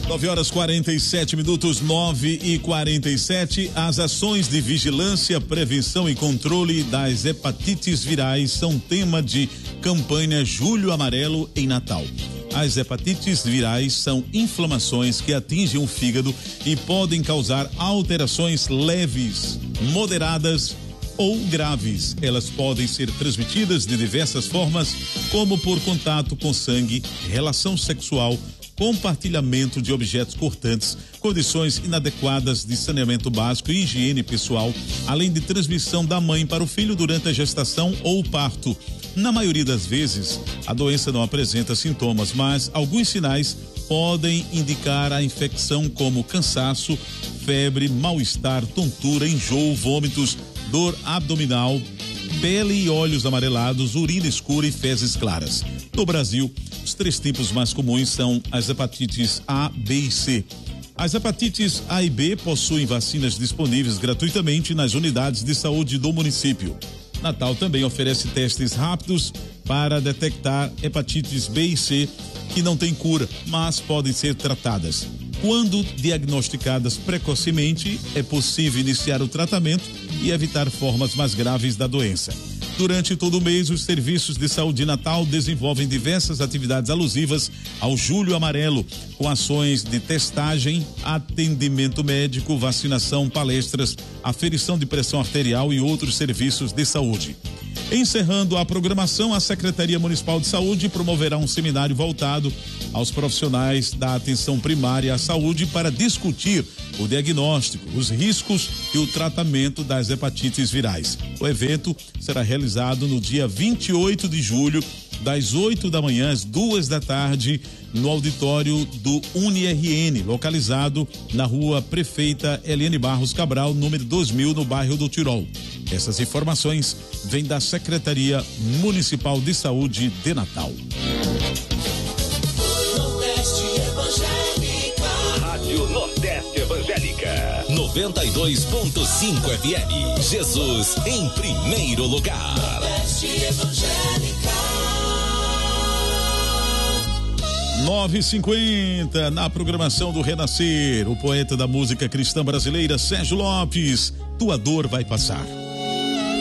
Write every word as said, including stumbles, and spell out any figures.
nove horas quarenta e sete minutos, nove e quarenta e sete. As ações de vigilância, prevenção e controle das hepatites virais são tema de campanha Julho Amarelo em Natal. As hepatites virais são inflamações que atingem o fígado e podem causar alterações leves, moderadas ou graves. Elas podem ser transmitidas de diversas formas, como por contato com sangue, relação sexual, compartilhamento de objetos cortantes, condições inadequadas de saneamento básico e higiene pessoal, além de transmissão da mãe para o filho durante a gestação ou parto. Na maioria das vezes, a doença não apresenta sintomas, mas alguns sinais podem indicar a infecção, como cansaço, febre, mal-estar, tontura, enjoo, vômitos, dor abdominal, pele e olhos amarelados, urina escura e fezes claras. No Brasil, os três tipos mais comuns são as hepatites A, B e C. As hepatites A e B possuem vacinas disponíveis gratuitamente nas unidades de saúde do município. Natal também oferece testes rápidos para detectar hepatites B e C que não têm cura, mas podem ser tratadas. Quando diagnosticadas precocemente, é possível iniciar o tratamento e evitar formas mais graves da doença. Durante todo o mês, os serviços de saúde de Natal desenvolvem diversas atividades alusivas ao Julho Amarelo, com ações de testagem, atendimento médico, vacinação, palestras, aferição de pressão arterial e outros serviços de saúde. Encerrando a programação, a Secretaria Municipal de Saúde promoverá um seminário voltado aos profissionais da atenção primária à saúde para discutir o diagnóstico, os riscos e o tratamento das hepatites virais. O evento será realizado no dia vinte e oito de julho, das oito da manhã às duas da tarde, no auditório do UniRN, localizado na rua Prefeita Eliane Barros Cabral, número dois mil, no bairro do Tirol. Essas informações vêm da Secretaria Municipal de Saúde de Natal. Nordeste Evangélica. Rádio Nordeste Evangélica. noventa e dois ponto cinco F M. Jesus em primeiro lugar. Nordeste Evangélica. nove e cinquenta, na programação do Renascer, o poeta da música cristã brasileira, Sérgio Lopes, Tua Dor Vai Passar.